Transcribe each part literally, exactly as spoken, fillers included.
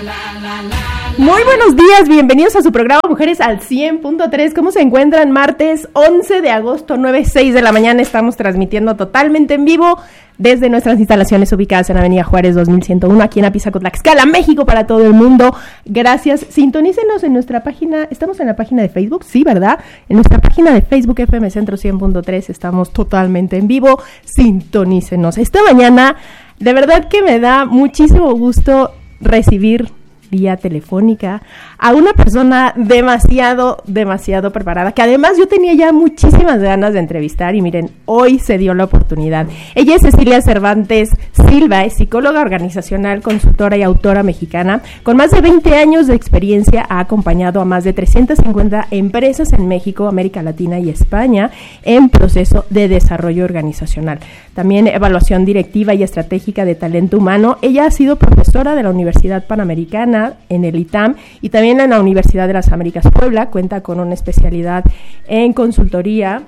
Muy buenos días, bienvenidos a su programa Mujeres al cien punto tres. ¿Cómo se encuentran? Martes once de agosto, nueve seis de la mañana. Estamos transmitiendo totalmente en vivo desde nuestras instalaciones ubicadas en Avenida Juárez dos mil ciento uno, aquí en Apizaco, Tlaxcala, México, para todo el mundo. Gracias. Sintonícenos en nuestra página. Estamos en la página de Facebook, sí, ¿verdad? En nuestra página de Facebook F M Centro cien punto tres estamos totalmente en vivo. Sintonícenos. Esta mañana, de verdad que me da muchísimo gusto recibir vía telefónica a una persona demasiado, demasiado preparada, que además yo tenía ya muchísimas ganas de entrevistar y miren, hoy se dio la oportunidad. Ella es Cecilia Cervantes Silva, es psicóloga organizacional, consultora y autora mexicana, con más de veinte años de experiencia. Ha acompañado a más de trescientas cincuenta empresas en México, América Latina y España en proceso de desarrollo organizacional. También evaluación directiva y estratégica de talento humano. Ella ha sido profesora de la Universidad Panamericana, en el I T A M, y también en la Universidad de las Américas Puebla. Cuenta con una especialidad en consultoría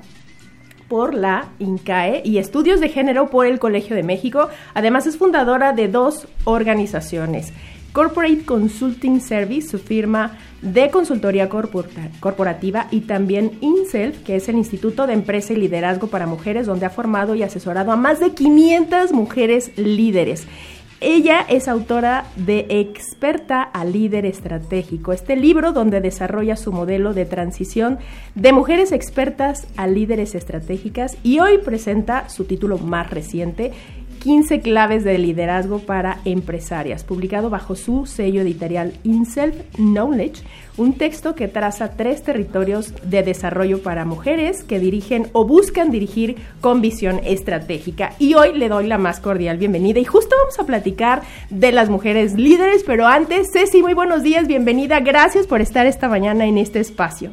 por la INCAE y estudios de género por el Colegio de México. Además es fundadora de dos organizaciones: Corporate Consulting Service, su firma de consultoría corpora- corporativa, y también INSELF, que es el Instituto de Empresa y Liderazgo para Mujeres, donde ha formado y asesorado a más de quinientas mujeres líderes. Ella es autora de Experta a Líder Estratégico, este libro donde desarrolla su modelo de transición de mujeres expertas a líderes estratégicas, y hoy presenta su título más reciente, quince claves de liderazgo para empresarias, publicado bajo su sello editorial InSelf Knowledge, un texto que traza tres territorios de desarrollo para mujeres que dirigen o buscan dirigir con visión estratégica. Y hoy le doy la más cordial bienvenida y justo vamos a platicar de las mujeres líderes, pero antes, Ceci, muy buenos días, bienvenida, gracias por estar esta mañana en este espacio.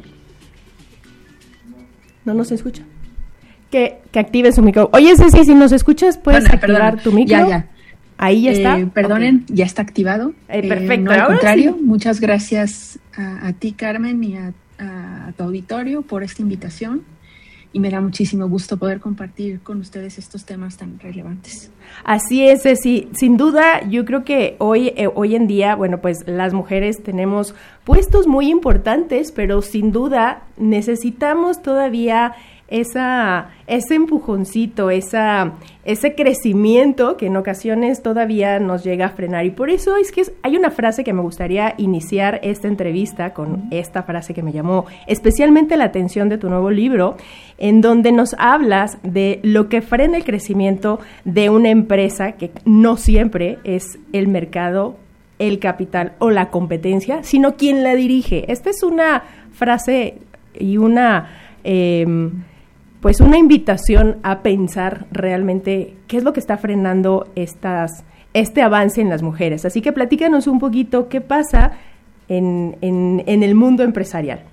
¿No nos escucha? Que, que active su micro. Oye, Ceci, si nos escuchas, ¿puedes bueno, activar perdón. tu micro? Ya, ya. Ahí ya eh, está. Perdonen, okay. Ya está activado. Eh, perfecto. Eh, no, al Ahora contrario, sí. Muchas gracias a, a ti, Carmen, y a, a, a tu auditorio por esta invitación. Y me da muchísimo gusto poder compartir con ustedes estos temas tan relevantes. Así es, Ceci. Sin duda, yo creo que hoy, eh, hoy en día, bueno, pues las mujeres tenemos puestos muy importantes, pero sin duda necesitamos todavía esa ese empujoncito, esa ese crecimiento que en ocasiones todavía nos llega a frenar. Y por eso es que es, hay una frase que me gustaría iniciar esta entrevista con, esta frase que me llamó especialmente la atención de tu nuevo libro, en donde nos hablas de lo que frena el crecimiento de una empresa, que no siempre es el mercado, el capital o la competencia, sino quien la dirige. Esta es una frase y una eh, pues una invitación a pensar realmente qué es lo que está frenando estas, este avance en las mujeres. Así que platícanos un poquito qué pasa en, en, en el mundo empresarial.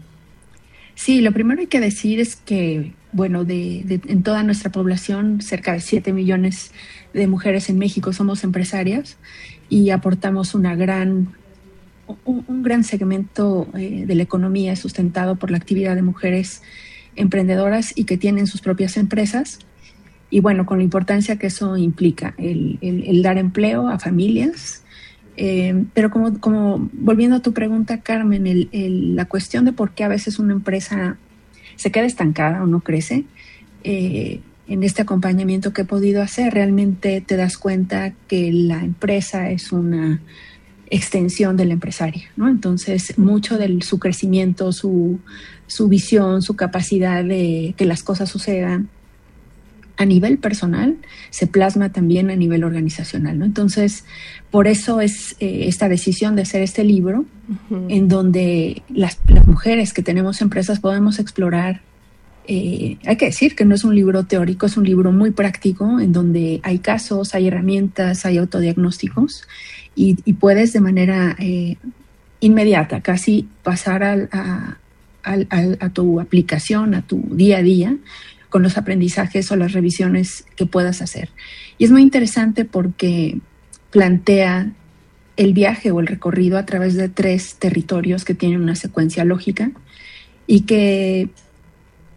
Sí, lo primero hay que decir es que, bueno, de, de, en toda nuestra población, cerca de siete millones de mujeres en México somos empresarias y aportamos una gran, un, un gran segmento eh, de la economía sustentado por la actividad de mujeres emprendedoras y que tienen sus propias empresas, y bueno, con la importancia que eso implica, el, el, el dar empleo a familias. Eh, pero como, como volviendo a tu pregunta, Carmen, el, el, la cuestión de por qué a veces una empresa se queda estancada o no crece, eh, en este acompañamiento que he podido hacer, realmente te das cuenta que la empresa es una extensión de la empresaria, ¿no? Entonces, mucho de su crecimiento, su, su visión, su capacidad de que las cosas sucedan a nivel personal, se plasma también a nivel organizacional, ¿no? Entonces, por eso es eh, esta decisión de hacer este libro, uh-huh. en donde las, las mujeres que tenemos empresas podemos explorar. Eh, hay que decir que no es un libro teórico, es un libro muy práctico, en donde hay casos, hay herramientas, hay autodiagnósticos, y, y puedes de manera eh, inmediata casi pasar a, a, a, a tu aplicación, a tu día a día, con los aprendizajes o las revisiones que puedas hacer. Y es muy interesante porque plantea el viaje o el recorrido a través de tres territorios que tienen una secuencia lógica y que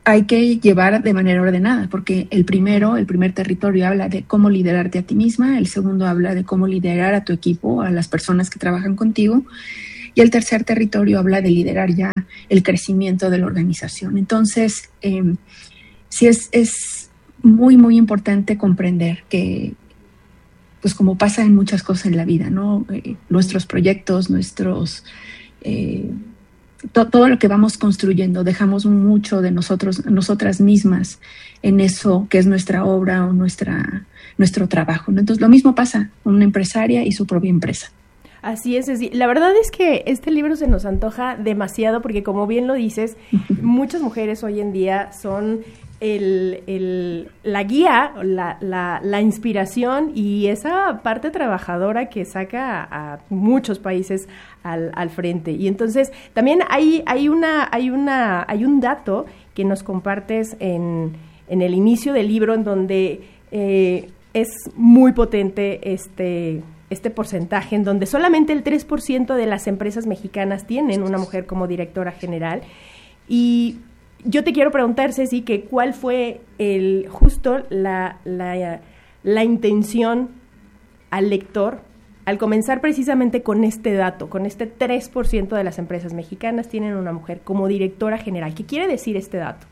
hay que llevar de manera ordenada, porque el primero, el primer territorio habla de cómo liderarte a ti misma, el segundo habla de cómo liderar a tu equipo, a las personas que trabajan contigo, y el tercer territorio habla de liderar ya el crecimiento de la organización. Entonces, eh, sí es, es muy, muy importante comprender que, pues como pasa en muchas cosas en la vida, ¿no? Eh, nuestros proyectos, nuestros... Eh, to, todo lo que vamos construyendo, dejamos mucho de nosotros, nosotras mismas en eso que es nuestra obra o nuestra, nuestro trabajo, ¿no? Entonces lo mismo pasa con una empresaria y su propia empresa. Así es, así. La verdad es que este libro se nos antoja demasiado porque, como bien lo dices, muchas mujeres hoy en día son el, el, la guía, la, la, la inspiración y esa parte trabajadora que saca a, a muchos países al, al frente. Y entonces también hay, hay, una, hay, una, hay un dato que nos compartes en, en el inicio del libro en donde eh, es muy potente este... este porcentaje en donde solamente el tres por ciento de las empresas mexicanas tienen una mujer como directora general. Y yo te quiero preguntar, Ceci, que cuál fue el justo la, la, la intención al lector al comenzar precisamente con este dato, con este tres por ciento de las empresas mexicanas tienen una mujer como directora general. ¿Qué quiere decir este dato?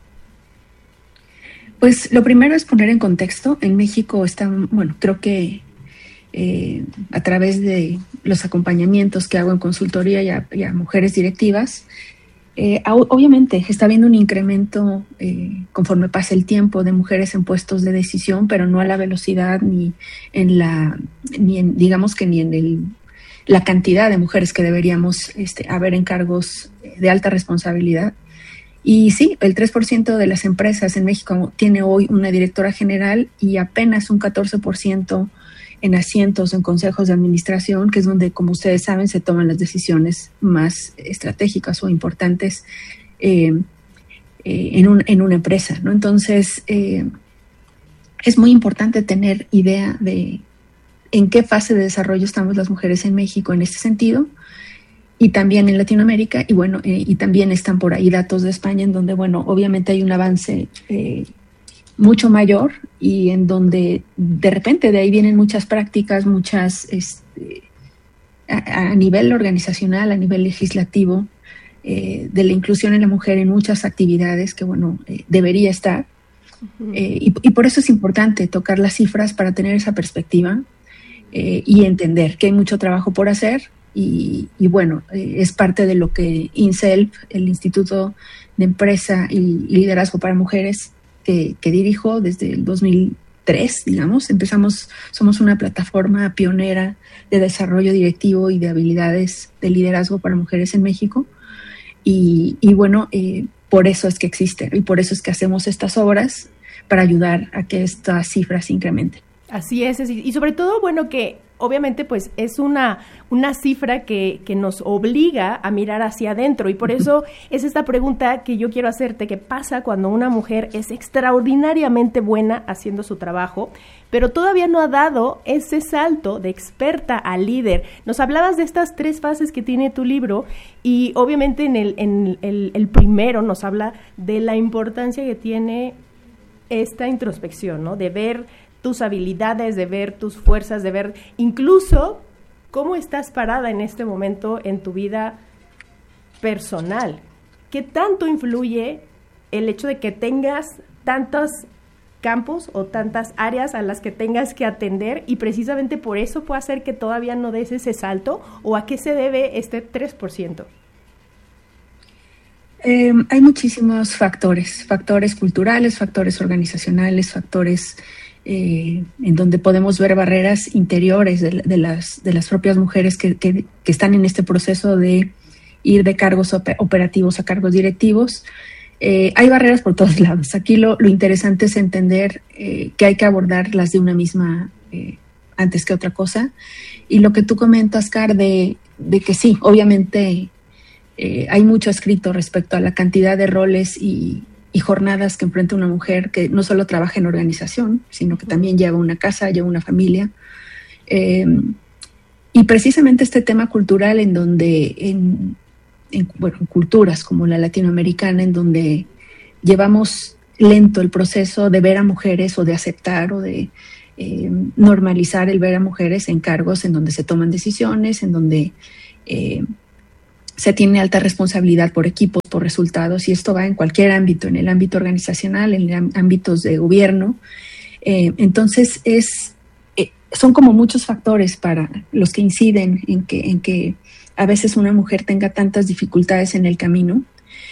Pues lo primero es poner en contexto. En México están, bueno, creo que Eh, a través de los acompañamientos que hago en consultoría y a, y a mujeres directivas, eh, obviamente está habiendo un incremento eh, conforme pasa el tiempo de mujeres en puestos de decisión, pero no a la velocidad ni en la, ni en, digamos que ni en el, la cantidad de mujeres que deberíamos este, haber en cargos de alta responsabilidad. Y sí, el tres por ciento de las empresas en México tiene hoy una directora general y apenas un catorce por ciento en asientos, en consejos de administración, que es donde, como ustedes saben, se toman las decisiones más estratégicas o importantes eh, eh, en, un, en una empresa, ¿no? Entonces, eh, es muy importante tener idea de en qué fase de desarrollo estamos las mujeres en México en este sentido, y también en Latinoamérica, y bueno, eh, y también están por ahí datos de España, en donde, bueno, obviamente hay un avance eh, mucho mayor y en donde de repente de ahí vienen muchas prácticas, muchas este, a, a nivel organizacional, a nivel legislativo, eh, de la inclusión en la mujer en muchas actividades que, bueno, eh, debería estar. Uh-huh. Eh, y, y por eso es importante tocar las cifras para tener esa perspectiva eh, y entender que hay mucho trabajo por hacer y, y bueno, eh, es parte de lo que INSELF, el Instituto de Empresa y, y Liderazgo para Mujeres, Que, que dirijo desde el dos mil tres, digamos. Empezamos, somos una plataforma pionera de desarrollo directivo y de habilidades de liderazgo para mujeres en México. Y, y bueno, eh, por eso es que existe y por eso es que hacemos estas obras para ayudar a que estas cifras se incrementen. Así es, y sobre todo, bueno, que obviamente pues es una, una cifra que, que nos obliga a mirar hacia adentro y por eso es esta pregunta que yo quiero hacerte, ¿qué pasa cuando una mujer es extraordinariamente buena haciendo su trabajo, pero todavía no ha dado ese salto de experta a líder? Nos hablabas de estas tres fases que tiene tu libro y obviamente en el, en el, el primero nos habla de la importancia que tiene esta introspección, ¿no? De ver tus habilidades, de ver tus fuerzas, de ver incluso cómo estás parada en este momento en tu vida personal. ¿Qué tanto influye el hecho de que tengas tantos campos o tantas áreas a las que tengas que atender y precisamente por eso puede hacer que todavía no des ese salto? ¿O a qué se debe este tres por ciento? Eh, hay muchísimos factores, factores culturales, factores organizacionales, factores Eh, en donde podemos ver barreras interiores de, de, las, de las propias mujeres que, que, que están en este proceso de ir de cargos op- operativos a cargos directivos. Eh, hay barreras por todos lados. Aquí lo, lo interesante es entender eh, que hay que abordarlas de una misma eh, antes que otra cosa. Y lo que tú comentas, Car, de, de que sí, obviamente eh, hay mucho escrito respecto a la cantidad de roles y y jornadas que enfrenta una mujer que no solo trabaja en organización, sino que también lleva una casa, lleva una familia. Eh, y precisamente este tema cultural en donde, en, en, bueno, en culturas como la latinoamericana, en donde llevamos lento el proceso de ver a mujeres o de aceptar o de eh, normalizar el ver a mujeres en cargos en donde se toman decisiones, en donde eh, se tiene alta responsabilidad por equipos, por resultados, y esto va en cualquier ámbito, en el ámbito organizacional, en ámbitos de gobierno. Eh, entonces es, eh, son como muchos factores para los que inciden en que, en que a veces una mujer tenga tantas dificultades en el camino,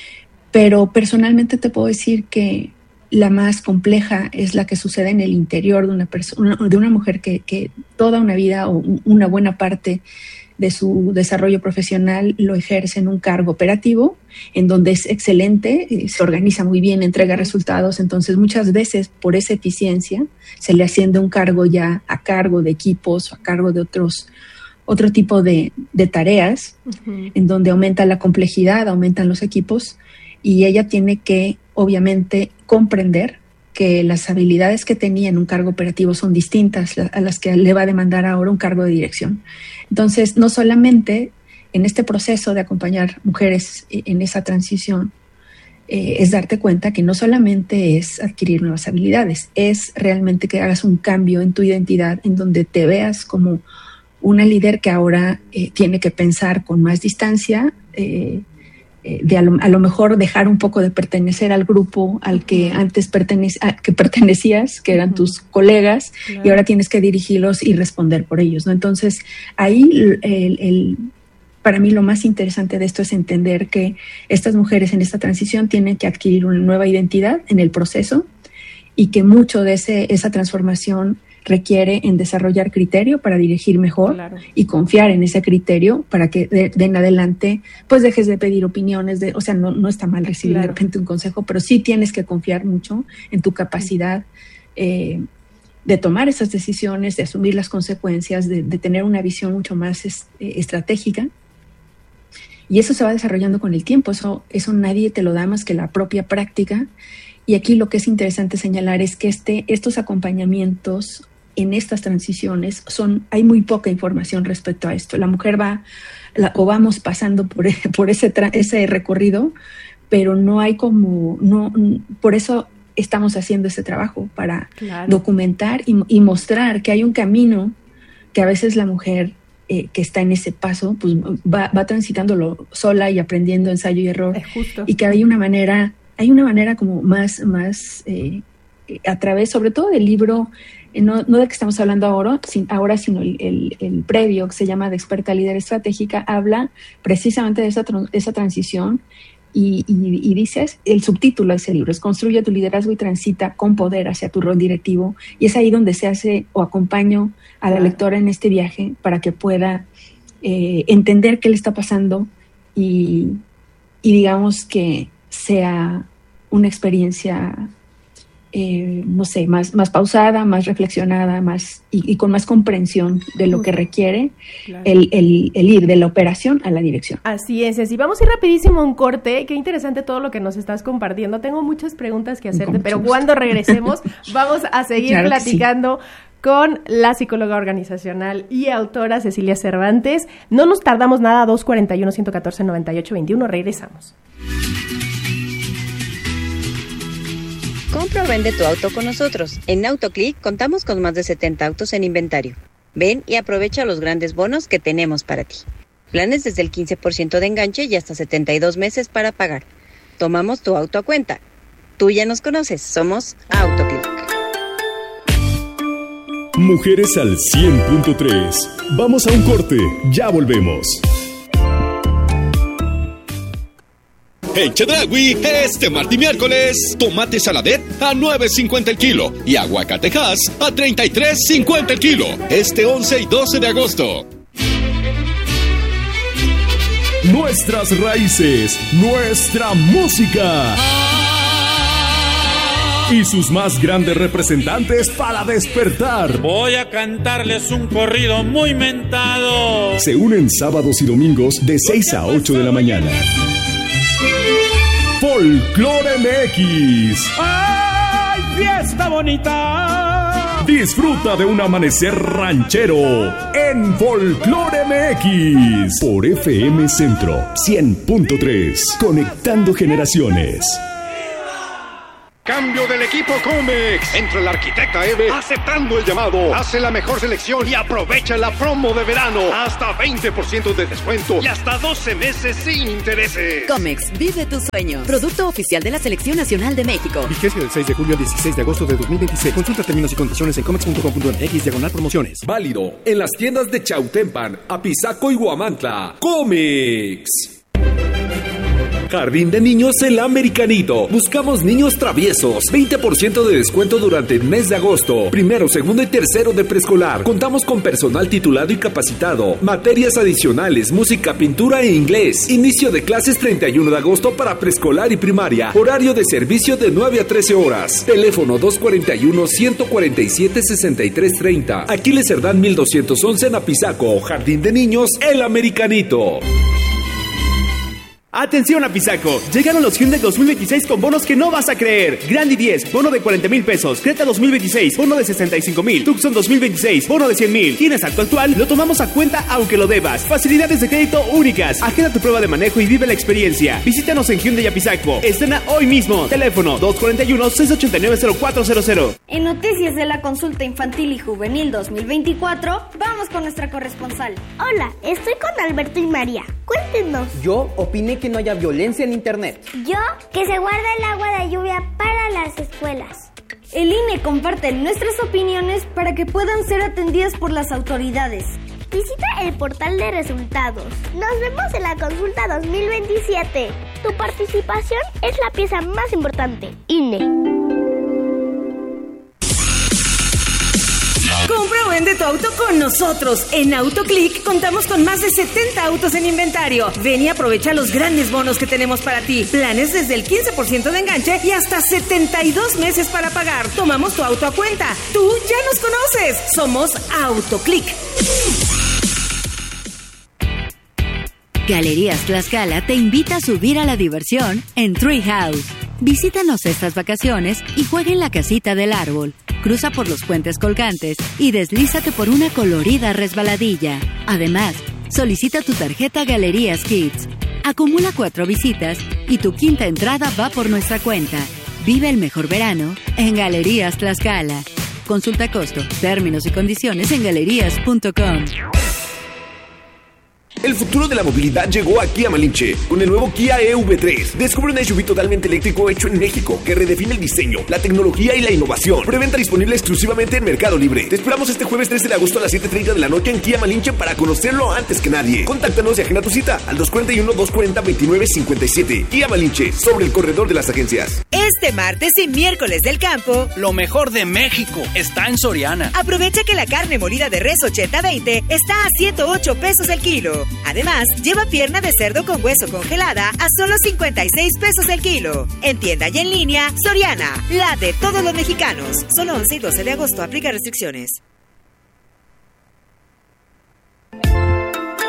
pero personalmente te puedo decir que la más compleja es la que sucede en el interior de una persona, de una mujer que, que toda una vida o una buena parte de su desarrollo profesional lo ejerce en un cargo operativo, en donde es excelente, se organiza muy bien, entrega resultados. Entonces muchas veces por esa eficiencia se le asciende un cargo ya a cargo de equipos, a cargo de otros, otro tipo de, de tareas, uh-huh. en donde aumenta la complejidad, aumentan los equipos, y ella tiene que obviamente comprender que las habilidades que tenía en un cargo operativo son distintas a las que le va a demandar ahora un cargo de dirección. Entonces, no solamente en este proceso de acompañar mujeres en esa transición, eh, es darte cuenta que no solamente es adquirir nuevas habilidades, es realmente que hagas un cambio en tu identidad, en donde te veas como una líder que ahora eh, tiene que pensar con más distancia, eh, de a lo, a lo mejor dejar un poco de pertenecer al grupo al que antes pertenec- a, que pertenecías, que eran uh-huh. tus colegas, claro. y ahora tienes que dirigirlos y responder por ellos, ¿no? Entonces, ahí el, el, para mí lo más interesante de esto es entender que estas mujeres en esta transición tienen que adquirir una nueva identidad en el proceso, y que mucho de ese, esa transformación requiere en desarrollar criterio para dirigir mejor, claro. y confiar en ese criterio para que de, de en adelante pues dejes de pedir opiniones, de, o sea, no, no está mal recibir claro. de repente un consejo, pero sí tienes que confiar mucho en tu capacidad eh, de tomar esas decisiones, de asumir las consecuencias, de, de tener una visión mucho más es, eh, estratégica. Y eso se va desarrollando con el tiempo, eso, eso nadie te lo da más que la propia práctica. Y aquí lo que es interesante señalar es que este, estos acompañamientos en estas transiciones son, hay muy poca información respecto a esto. La mujer va, la, o vamos pasando por, por ese, tra, ese recorrido, pero no hay como, no, por eso estamos haciendo ese trabajo, para claro. documentar y, y mostrar que hay un camino que a veces la mujer eh, que está en ese paso, pues va, va transitándolo sola y aprendiendo ensayo y error. Es justo. Y que hay una manera... Hay una manera como más, más eh, a través, sobre todo del libro, eh, no, no de que estamos hablando ahora, sin, ahora sino el, el, el previo, que se llama De experta a líder estratégica, habla precisamente de esa, esa transición y, y, y dices, el subtítulo de ese libro es Construye tu liderazgo y transita con poder hacia tu rol directivo, y es ahí donde se hace o acompaño a la claro. lectora en este viaje para que pueda eh, entender qué le está pasando y, y digamos que sea una experiencia, eh, no sé, más, más pausada, más reflexionada, más y, y con más comprensión de lo que requiere claro. el, el, el ir de la operación a la dirección. Así es, y vamos a ir rapidísimo a un corte. Qué interesante todo lo que nos estás compartiendo. Tengo muchas preguntas que hacerte, pero gusto. Cuando regresemos vamos a seguir claro platicando con la psicóloga organizacional y autora Cecilia Cervantes. No nos tardamos nada, dos cuarenta y uno, ciento catorce, noventa y ocho veintiuno. Regresamos. Compra o vende tu auto con nosotros. En AutoClick contamos con más de setenta autos en inventario. Ven y aprovecha los grandes bonos que tenemos para ti. Planes desde el quince por ciento de enganche y hasta setenta y dos meses para pagar. Tomamos tu auto a cuenta. Tú ya nos conoces, somos AutoClick. Mujeres al cien punto tres. Vamos a un corte, ya volvemos. En Chedraui, este martes y miércoles, tomate saladet a nueve cincuenta el kilo y aguacatejas a treinta y tres cincuenta el kilo. Este once y doce de agosto. Nuestras raíces, nuestra música y sus más grandes representantes para despertar. Voy a cantarles un corrido muy mentado. Se unen sábados y domingos de seis a ocho de la mañana. Folclore M X. ¡Ay, fiesta bonita! Disfruta de un amanecer ranchero en Folclore M X por F M Centro cien punto tres, conectando generaciones. Cambio del equipo Comex. Entra el arquitecta Eve aceptando el llamado. Hace la mejor selección y aprovecha la promo de verano. Hasta veinte por ciento de descuento y hasta doce meses sin intereses. Comex, vive tus sueños. Producto oficial de la Selección Nacional de México. Vigencia del seis de julio al dieciséis de agosto de dos mil veintiséis. Consulta términos y condiciones en comex punto com punto m x diagonal promociones. Válido en las tiendas de Chautempan, Apizaco y Huamantla. Comex. Jardín de Niños El Americanito. Buscamos niños traviesos. veinte por ciento de descuento durante el mes de agosto. Primero, segundo y tercero de preescolar. Contamos con personal titulado y capacitado. Materias adicionales, música, pintura e inglés. Inicio de clases treinta y uno de agosto para preescolar y primaria. Horario de servicio de nueve a trece horas. Teléfono dos cuatro uno, uno cuatro siete, seis tres tres cero. Aquiles Cerdán mil doscientos once en Apizaco. Jardín de Niños El Americanito. Atención Apizaco, llegaron los Hyundai dos mil veintiséis con bonos que no vas a creer. Grandi diez, bono de cuarenta mil pesos. Creta dos mil veintiséis, bono de sesenta y cinco mil. Tucson dos mil veintiséis, bono de cien mil. ¿Tienes acto actual? Lo tomamos a cuenta aunque lo debas. Facilidades de crédito únicas. Agenda tu prueba de manejo y vive la experiencia. Visítanos en Hyundai Apizaco. Estrena hoy mismo. Teléfono dos cuatro uno, seis ocho nueve, cero cuatro cero cero. En Noticias de la Consulta Infantil y Juvenil dos mil veinticuatro, vamos con nuestra corresponsal. Hola, estoy con Alberto y María. Cuéntenos. Yo opiné que no haya violencia en internet. Yo, que se guarde el agua de lluvia para las escuelas. El I N E comparte nuestras opiniones para que puedan ser atendidas por las autoridades. Visita el portal de resultados. Nos vemos en la consulta dos mil veintisiete. Tu participación es la pieza más importante. I N E. Compra o vende tu auto con nosotros. En AutoClick contamos con más de setenta autos en inventario. Ven y aprovecha los grandes bonos que tenemos para ti. Planes desde el quince por ciento de enganche y hasta setenta y dos meses para pagar. Tomamos tu auto a cuenta. Tú ya nos conoces. Somos AutoClick. Galerías Tlaxcala te invita a subir a la diversión en Treehouse. Visítanos estas vacaciones y juega en la casita del árbol. Cruza por los puentes colgantes y deslízate por una colorida resbaladilla. Además, solicita tu tarjeta Galerías Kids. Acumula cuatro visitas y tu quinta entrada va por nuestra cuenta. Vive el mejor verano en Galerías Tlaxcala. Consulta costo, términos y condiciones en galerías punto com. El futuro de la movilidad llegó aquí a Malinche con el nuevo Kia E V tres. Descubre un S U V totalmente eléctrico hecho en México que redefine el diseño, la tecnología y la innovación. Preventa disponible exclusivamente en Mercado Libre. Te esperamos este jueves trece de agosto a las siete treinta de la noche en Kia Malinche para conocerlo antes que nadie. Contáctanos y agenda tu cita al dos cuatro uno, dos cuatro cero, veintinueve cincuenta y siete. Kia Malinche, sobre el corredor de las agencias. Este martes y miércoles del campo, lo mejor de México está en Soriana. Aprovecha que la carne molida de res ochenta veinte está a ciento ocho pesos el kilo. Además, lleva pierna de cerdo con hueso congelada a solo cincuenta y seis pesos el kilo. En tienda y en línea, Soriana, la de todos los mexicanos. Solo once y doce de agosto, aplica restricciones.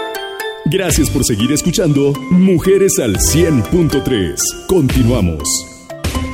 Gracias por seguir escuchando Mujeres al cien punto tres. Continuamos.